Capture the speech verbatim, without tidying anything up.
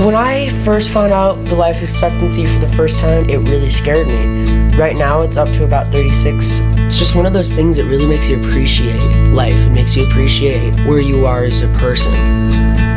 When I first found out the life expectancy for the first time, it really scared me. Right now it's up to about thirty-six. It's just one of those things that really makes you appreciate life. It makes you appreciate where you are as a person.